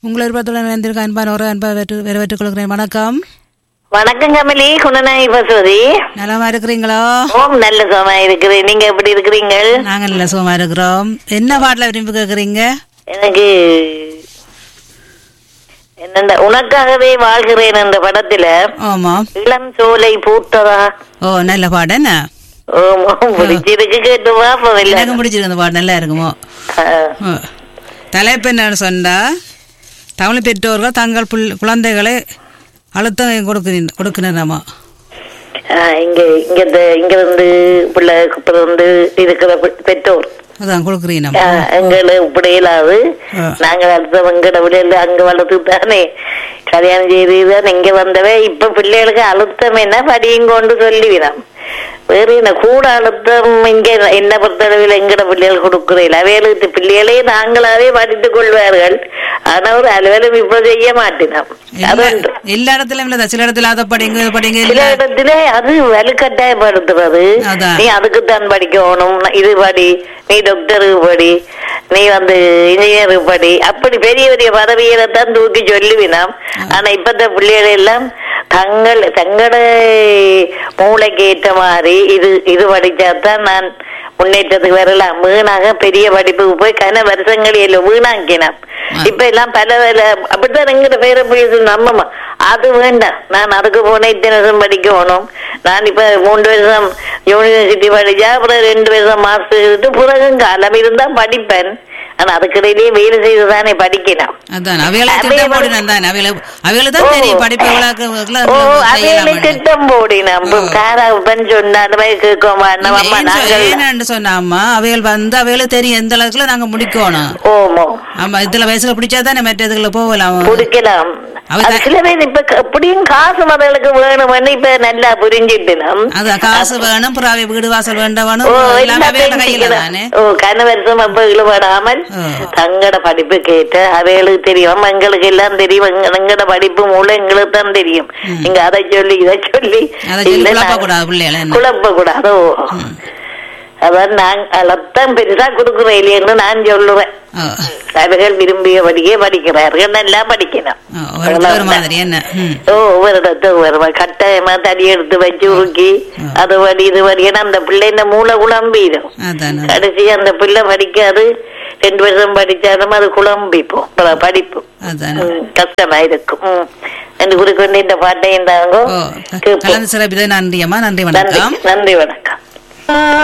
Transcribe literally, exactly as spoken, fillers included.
உங்கள் விருப்பத்துடன் இணைந்திருக்க அன்பான ஒரு அன்பா வரவேற்றுக் கொள்கிறேன். வணக்கம். வணக்கம் கமலி, குணநாயகி பசுவதி. நலமா இருக்கிறீங்களா? ஓம் நல்ல சுகமா இருக்கிறேன். நீங்க எப்படி இருக்கிறீங்க? நாங்க நல்ல சுகமா இருக்கிறோம். என்ன பாடல விரும்பி கேக்குறீங்க? எனக்கு என்ன உனக்காகவே வாழ்கிறேன் என்ற படத்துல ஆமா இளம் சோலை பூத்ததா. ஓ நல்ல பாடம் என்ன? ஓமா பிடிச்சிருக்கு, கேட்டு பாப்போம். எனக்கு பிடிச்சிருக்கு அந்த பாடம், நல்லா இருக்குமோ. தலைப்பு என்னன்னு சொன்னா, தமிழ் பெற்றோர்கள் தங்கள் குழந்தைகளை அழுத்தம் கொடுக்க கொடுக்கணுமா? இங்க இங்க இங்க வந்து பிள்ளை வந்து இருக்கிற பெற்றோர் அதான் கொடுக்குறீங்க. எங்களை இப்படி இல்லாது நாங்கள் அடுத்த எங்கட விளையாடு அங்க வளர்த்து தானே கல்யாணம் செய்துதான் இங்க வந்தவே. இப்ப பிள்ளைகளுக்கு அழுத்தம் என்ன படியும் கொண்டு சொல்லிவிடும். வேறு என்ன கூட அழுத்தம் இங்க என்ன பொறுத்தளவில் எங்கட பிள்ளைகள் கொடுக்குறீங்க. அவைகளுக்கு பிள்ளைகளே நாங்களாவே படித்துக் கொள்வார்கள். ஆனா ஒரு அலுவலம் இப்ப செய்ய மாட்டினோம். எல்லா இடத்துலயும் சில இடத்துல அதை படிங்க படிங்க, சில இடத்துல அது வலுக்கட்டாயப்படுத்துறது. நீ அதுக்குத்தான் படிக்கணும், இது படி, நீ டாக்டருக்கு படி, நீ வந்து இன்ஜினியருக்கு படி, அப்படி பெரிய பெரிய பதவிகளை தான் தூக்கி சொல்லுவினாம். ஆனா இப்பத்த பிள்ளைகள் எல்லாம் தங்கள் தங்கள மூளைக்கு ஏற்ற மாதிரி இது இது படிச்சாதான் நான் முன்னேற்றத்துக்கு வரலாம். வீணாக பெரிய படிப்புக்கு போய் கன வருஷங்களில் வீணாக்கினான். இப்ப எல்லாம் பல வேலை அப்படித்தான் எங்கிட்ட பேர போய் நம்மமா அது வேண்டாம், நான் அதுக்கு போனேன், இத்தனை வருஷம் படிக்கணும். நான் இப்ப மூன்று வருஷம் யூனிவர்சிட்டி படிச்சா அப்புறம் ரெண்டு வருஷம் மாஸ்டர் பிறகு காலம் இருந்தா படிப்பேன். ஆனா அதுக்கிடையிலேயே வேலை செய்துதானே படிக்கணும். திட்டம் போடினோம் சொன்னாமா அவைகள் வந்து அவைகளுக்கு தெரியும் எந்த அளவுக்குள்ள நாங்க முடிக்கணும். ஓமோ ஆமா, இதுல வயசுல பிடிச்சாதானே மற்ற இதுல போகலாம், பிடிக்கலாம். சில பேர் இப்ப எப்படியும் காசு மதங்களுக்கு வேணும், இப்ப நல்லா புரிஞ்சிட்டோம். அதான் காசு வேணும், புறாவை வீடு வாசல் வேண்டவனும் கையில தானே. ஓ கனவரிசம் அப்ப இழுபடாமல் தங்கட படிப்பு கேட்டு அவைகளுக்கு தெரியும், எங்களுக்கு எல்லாம் தெரியும். எங்கட படிப்பு மூலம் எங்களுக்கு தான் தெரியும். நீங்க அதை சொல்லி இதை சொல்லி குழப்ப கூடாதோ. அதான் நான் அதான் பெருசா கொடுக்குறேன் இல்லையன்னு நான் சொல்லுவேன். அவர்கள் விரும்பிய படிக்க படிக்கிறார்கள், நல்லா படிக்கணும். ஓ ஒவ்வொரு இடத்த கட்டாயமா தடி எடுத்து வச்சு உருக்கி அது படி இது படிக்கணும். அந்த பிள்ளை இந்த மூளை குழம்பிடும். கடைசி அந்த பிள்ளை படிக்காது, ரெண்டு வருஷம் படிச்சாலும் அது குழம்பிப்போம், படிப்பு கஷ்டமா இருக்கும் என்று குறிக்கொண்டு இந்த பாட்டையும் தாங்க. நன்றி அம்மா, நன்றி வணக்கம். நன்றி வணக்கம்.